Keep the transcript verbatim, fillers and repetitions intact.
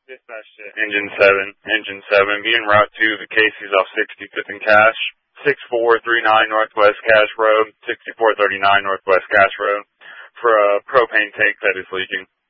Dispatch to Engine seven. Engine seven, be en route to the Casey's off sixty-fifth and Cash, sixty-four thirty-nine Northwest Cash Road, sixty-four thirty-nine Northwest Cash Road, for a propane tank that is leaking.